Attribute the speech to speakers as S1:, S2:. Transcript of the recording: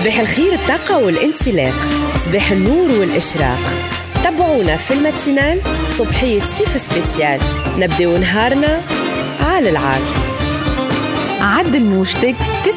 S1: صباح الخير، الطاقة والانطلاق، صباح النور والإشراق. تابعونا في الماتينال صبحية سيف سبيسيال، نبداو نهارنا على العال.
S2: عد الموجتك